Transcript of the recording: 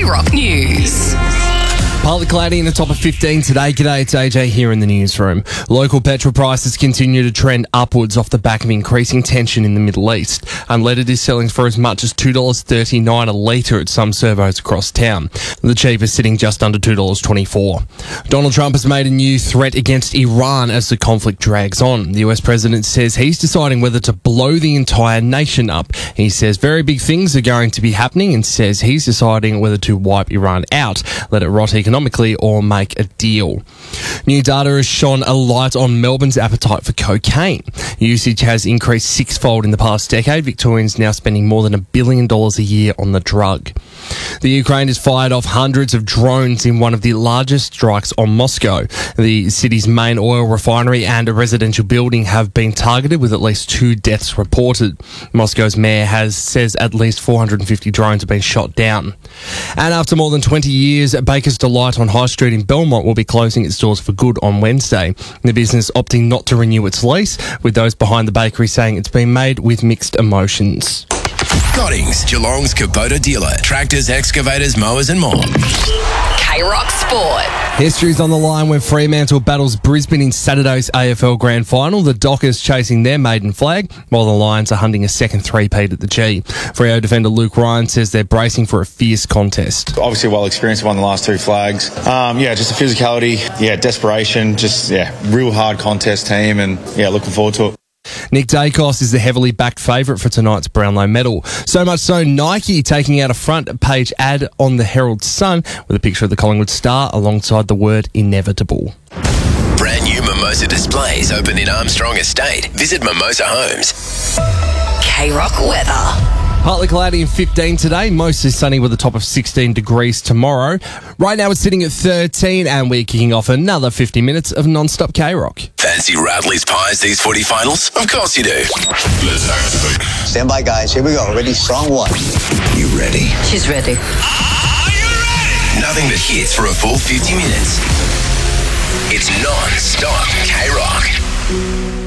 K-Rock News. Partly cloudy in the top of 15 today. G'day, it's AJ here in the newsroom. Local petrol prices continue to trend upwards off the back of increasing tension in the Middle East. Unleaded is selling for as much as $2.39 a litre at some servos across town. The cheapest sitting just under $2.24. Donald Trump has made a new threat against Iran as the conflict drags on. The US president says he's deciding whether to blow the entire nation up. He says very big things are going to be happening and says he's deciding whether to wipe Iran out, let it rot economically, or make a deal. New data has shone a light on Melbourne's appetite for cocaine. Usage has increased sixfold in the past decade. Victorians now spending more than $1 billion a year on the drug. The Ukraine has fired off hundreds of drones in one of the largest strikes on Moscow. The city's main oil refinery and a residential building have been targeted with at least 2 deaths reported. Moscow's mayor says at least 450 drones have been shot down. And after more than 20 years, Baker's Delight on High Street in Belmont will be closing its doors for good on Wednesday. The business opting not to renew its lease, with those behind the bakery saying it's been made with mixed emotions. Goddings, Geelong's Kubota dealer. Tractors, excavators, mowers and more. K-Rock Sport. History's on the line when Fremantle battles Brisbane in Saturday's AFL Grand Final. The Dockers chasing their maiden flag, while the Lions are hunting a second three-peat at the G. Freo defender Luke Ryan says they're bracing for a fierce contest. Obviously well experienced, won the last 2 flags. Just the physicality, desperation, real hard contest team and looking forward to it. Nick Dacos is the heavily backed favourite for tonight's Brownlow medal. So much so, Nike taking out a front page ad on the Herald Sun with a picture of the Collingwood Star alongside the word inevitable. Brand new Mimosa displays open in Armstrong Estate. Visit Mimosa Homes. K-Rock weather. Partly cloudy and 15 today, mostly sunny with a top of 16 degrees tomorrow. Right now it's sitting at 13 and we're kicking off another 50 minutes of non-stop K-Rock. Fancy Radley's Pies these footy finals? Of course you do. Let's activate. Stand by, guys. Here we go. Ready? Song 1. You ready? She's ready. Are you ready? Nothing but hits for a full 50 minutes. It's non-stop K-Rock.